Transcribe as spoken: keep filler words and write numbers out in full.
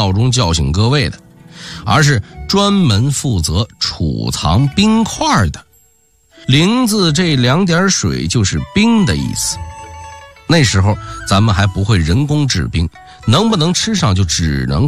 闹钟叫醒各位的，而是专门负责储藏冰块的。零字这两点水就是冰的意思。那时候咱们还不会人工制冰，能不能吃上就只能